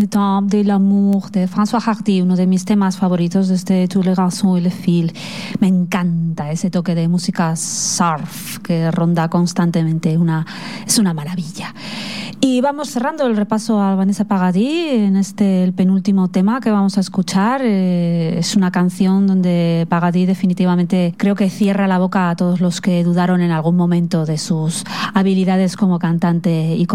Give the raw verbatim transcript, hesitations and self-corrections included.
Le temps de l'amour de François Hardy, uno de mis temas favoritos desde Tous les garçons et les filles. Me encanta ese toque de música surf que ronda constantemente, una, es una maravilla. Y vamos cerrando el repaso a Vanessa Paradis en este el penúltimo tema que vamos a escuchar. Eh, es una canción donde Paradis definitivamente creo que cierra la boca a todos los que dudaron en algún momento de sus habilidades como cantante y